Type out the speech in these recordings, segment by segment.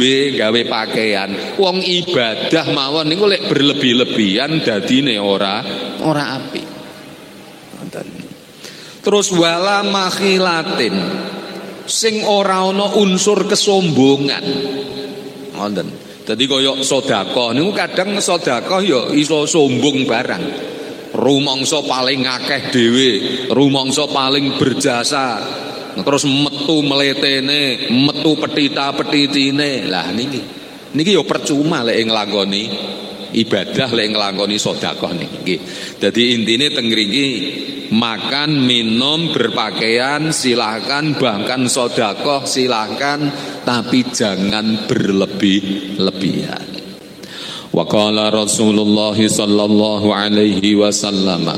ngombe, gawe pakaian. Wong ibadah mawon niku lek berlebih-lebihan dadine ora apik. Ngoten. Terus wala makhilatin sing ora ana unsur kesombongan. Ngoten. Dadi kaya sedekah niku kadang sedekah ya iso sombong barang. Rumangsa paling akeh dhewe, rumangsa paling berjasa. Terus metu meletene, metu petita-petitine. Lah niki ya percuma lek nglakoni ibadah, lek nglakoni sedekah niki. Dadi intine teng mriki makan, minum, berpakaian silahkan, bahkan sedekah silahkan, tapi jangan berlebih-lebihan. Wa qala Rasulullah sallallahu alaihi wasallam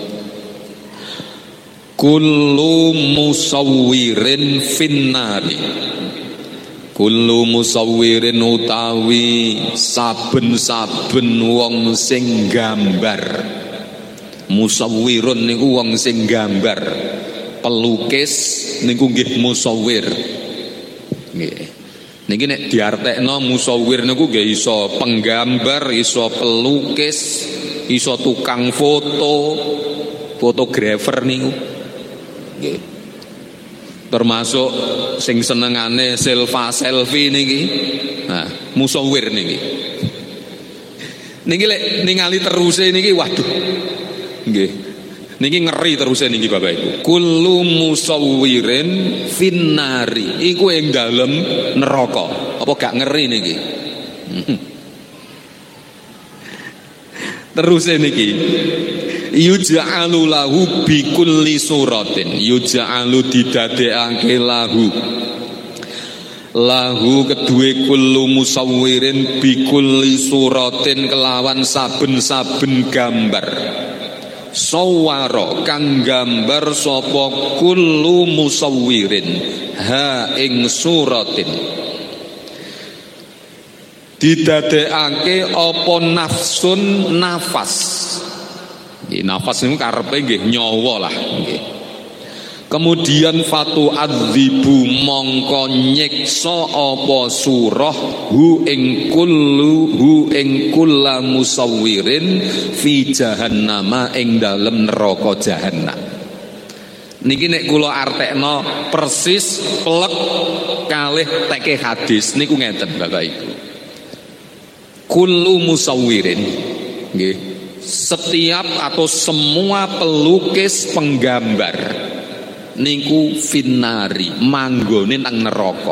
kullu musawwirin finnari. Kullu musawwirin utawi saben-saben wong sing gambar. Musawwirun niku wong sing gambar. Pelukis niku nggih musawwir. Nggih. Niki nek diartekno musawwir niku nggih iso penggambar, iso pelukis, iso tukang foto, fotografer niku. Nggih. Termasuk sing senengane selfie niki. Nah, musawwir niki. Niki lek ningali teruse niki waduh. Nggih. Niki ngeri teruse niki Bapak Ibu. Kullu musawwirin finnari. Iku ing dalem neraka. Apa gak ngeri niki? Teruse niki. Yuja'alu lahu bikulli suratin. Yuja'alu didadekake lahu kedue kullu musawwirin bikulli suratin kelawan saben-saben gambar. Sawara kang gambar sapa kullu musawwirin ha ing suratin. Didadekake apa nafsun nafas. Nafas niku karepe nggih nyawa lah nggih. Kemudian fatu adzibu mongko nyiksa apa surah hu ing kulla musawwirin fi jahannama ing dalem neraka jahannam. Niki nek kula artekno persis plek kalih teke hadis niku ngeten Bapak Ibu. Kullu musawwirin nggih. Setiap atau semua pelukis penggambar niku finnari manggone nang neraka.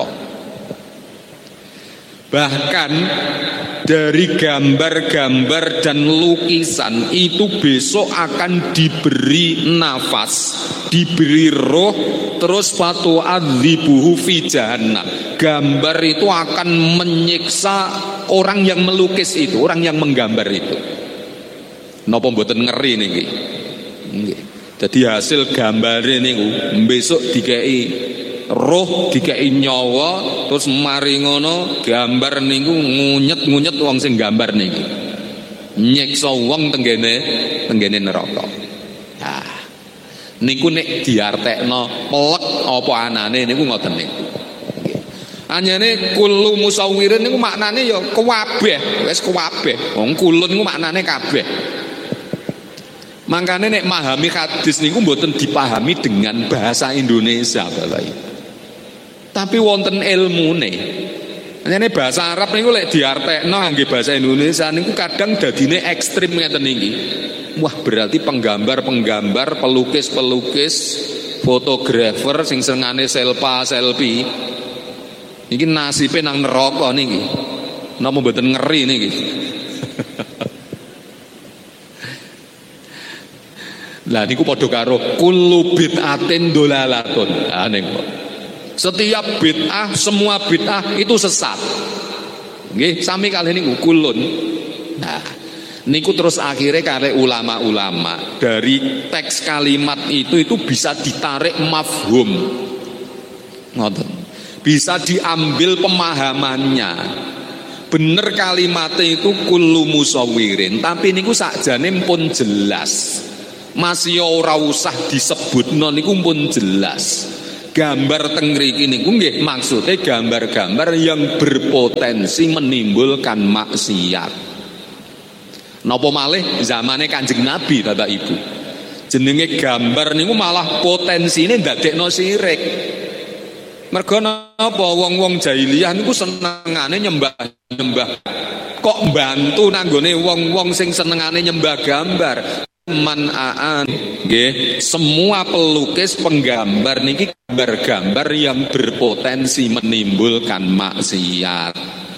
Bahkan dari gambar-gambar dan lukisan itu besok akan diberi nafas, diberi roh, terus fatu adzibuhu fi jahannam. Gambar itu akan menyiksa orang yang melukis itu, orang yang menggambar itu. Napa mboten ngeri niki? Nggih. Dadi hasil gambare niku besok dikei roh, dikei nyawa, terus mari ngono gambar niku ngunyet-ngunyet wong sing gambar niki. Nyiksa wong tenggene neraka. Nah, niku nek diartekno pelek apa anane niku ngoten niku. Nggih. Anyane kullu musawwirin niku maknane ya kabeh, wis kabeh. Wong kulun niku maknane kabeh. Makanya nek memahami hadis niku mboten dipahami dengan bahasa Indonesia Bapak Ibu. Tapi wonten ilmune. Ini bahasa Arab niku lek diartekno ngangge bahasa Indonesia niku kadang dadine ekstrim ngeten niki. Wah, berarti penggambar-penggambar, pelukis-pelukis, fotografer sing senengane selfie. Iki nasibe nang neraka niki. Napa mboten ngeri niki? Lah niku padha karo kullu bid'atin dolalatun. Ah niku. Setiap bid'ah, semua bid'ah itu sesat. Nggih, sami kalih niku kulun. Nah, niku terus akhirnya kare ulama-ulama dari teks kalimat itu bisa ditarik mafhum. Ngoten. Bisa diambil pemahamannya. Bener kalimatnya itu kullu musawwirin, tapi niku sakjane pun jelas. Masih ora usah disebutno niku pun jelas. Gambar teng mriki niku nggih maksude gambar-gambar yang berpotensi menimbulkan maksiat. Napa malih zamane Kanjeng Nabi Bapak Ibu. Jenenge gambar niku malah potensine ndadekno syirik. Mergo napa wong-wong jahiliyah niku senengane nyembah-nyembah. Kok bantu nanggone wong-wong sing senengane nyembah gambar. Man'aan nggih, semua pelukis penggambar niki gambar-gambar yang berpotensi menimbulkan maksiat.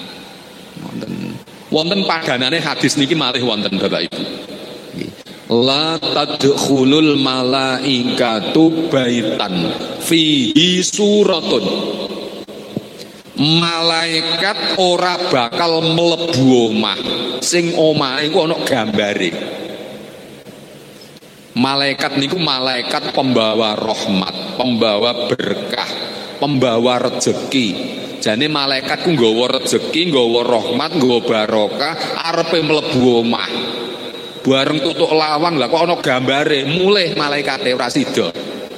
Wonten padanane hadis niki malih wonten Bapak Ibu. La tadkhulul malaikatu baitan fihi suratun. Malaikat ora bakal mlebu omah sing omahe iku ana gambare. Malaikat niku malaikat pembawa rahmat, pembawa berkah, pembawa rezeki. Jane malaikat ku nggawa rezeki, nggawa rahmat, nggawa barokah, arepe mlebu omah. Bareng tutuk lawang lah kok ana gambare, mulih malaikate ora sida.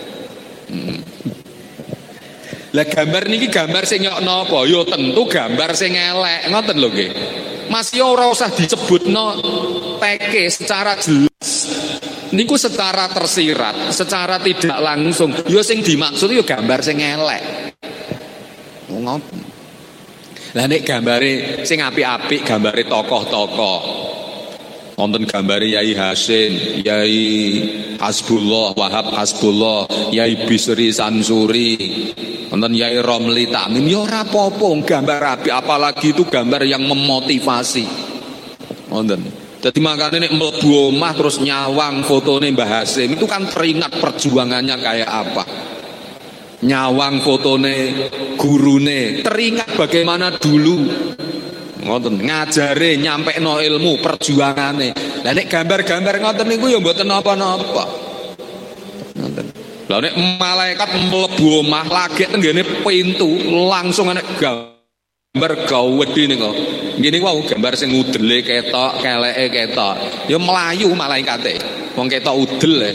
Lah gambar niki gambar sing nyokno apa? Ya tentu gambar sing elek, ngoten lho nggih. Mas yo ora usah disebutno teke secara jelas. Niku secara tersirat, secara tidak langsung. Yo sing dimaksud yo gambar sing elek. Ngoten. Lah nek gambare sing apik-apik, gambare tokoh-tokoh. Wonten gambare Yai Hasyim, Yai Hasbullah, Wahab Hasbullah, Yai Bisri Sansuri, wonten Yai Romli Tamim, ya ora apa-apa gambar apik, apalagi itu gambar yang memotivasi. Wonten. Jadi makanya nek mlebu omah terus nyawang fotone Mbah Hasyim itu kan teringat perjuangannya kayak apa. Nyawang fotone gurune, teringat bagaimana dulu ngoten ngajare nyampekno ilmu perjuangane. Lah nek gambar-gambar ngoten niku ya mboten napa-napa. Ngoten. Lah nek malaikat mlebu omah lagi tenggene pintu langsung ana gambar gawedhe niku. Ngene wae gambar sing udele ketok, keleke ketok. Ya melayu malaikate. Wong ketok udel ya.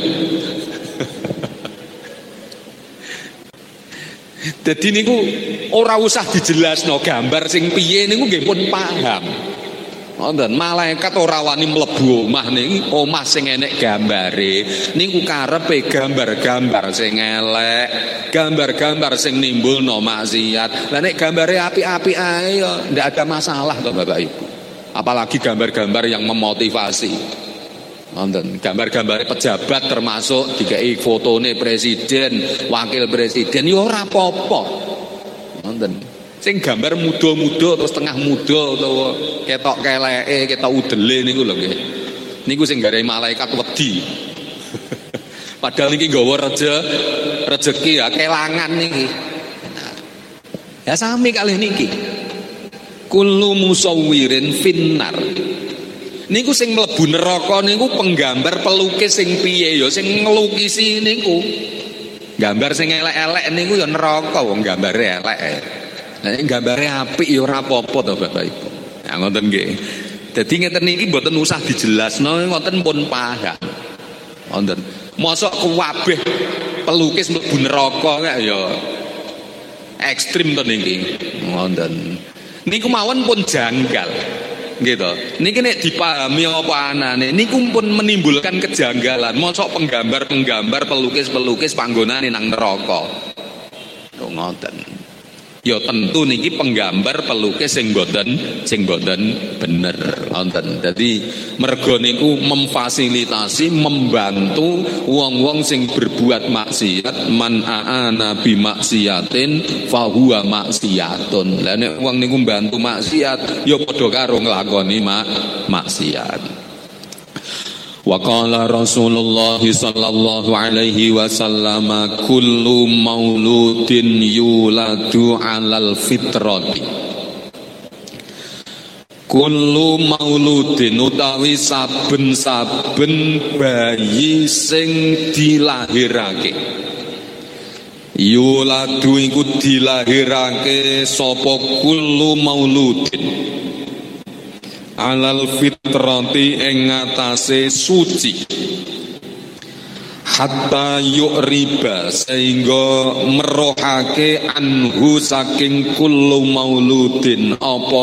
Dadi niku ora usah dijelasno gambar sing piye niku nggih pun paham. Wonten malaikat ora wani mlebu omah niki, omah sing enek gambare niku karepe gambar-gambar sing elek, gambar-gambar sing nimbulno maksiat. Lah nek gambare apik-apik ae ya ndak ada masalah to Bapak Ibu. Apalagi gambar-gambar yang memotivasi. Wonten gambar-gambar pejabat termasuk dikai fotone presiden, wakil presiden ya ora apa-apa. Wonten sing gambar muda-muda terus tengah muda utawa ketok keleke, ketok udele niku lho nggih. Niku sing gawe malaikat wedi. Padahal niki nggawa rezeki ya kelangan niki. Ya sami kalih niki. Kullu musawwirin finnar. Niku sing mlebu neraka niku penggambar pelukis sing piye ya sing ngelukisi niku. Gambar sing elek-elek niku ya neraka wong gambare elek. Nah, gambare apik ya ora apa-apa to Bapak Ibu. Ya ngoten nggih. Dadi ngeten niki mboten usah dijelasno, ngoten pun paham. Wonten. Mosok kabeh pelukis mlebu neraka kok ya ekstrim to niki. Wonten. Niku mawon pun janggal. Gitu. Niki nek dipahami apa anane niku pun menimbulkan kejanggalan. Mosok penggambar-penggambar pelukis-pelukis panggonane nang neraka. Ngoten. Ya tentu niki penggambar pelukis sing boten bener wonten. Dadi mergo niku memfasilitasi membantu wong-wong sing berbuat maksiat, man aana bi maksiatin fa huwa maksiatun. Lah nek wong niku mbantu maksiat ya padha karo nglakoni maksiat. Wa qala Rasulullah sallallahu alaihi wasallam kullu mauludin yuladu 'alal fitrati. Kullu mauludin utawi saben-saben bayi sing dilahirake. Yuladu iku dilahirake sapa kullu mauludin alal fitrati ing ngatasé suci hatta yu'riba sehingga merohake anhu saking kullu mauludin apa